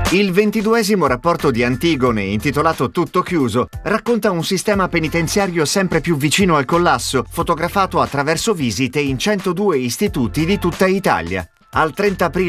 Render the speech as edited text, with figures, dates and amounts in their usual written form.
Il 22esimo rapporto di Antigone, intitolato Tutto chiuso, racconta un sistema penitenziario sempre più vicino al collasso, fotografato attraverso visite in 102 istituti di tutta Italia. Al 30 aprile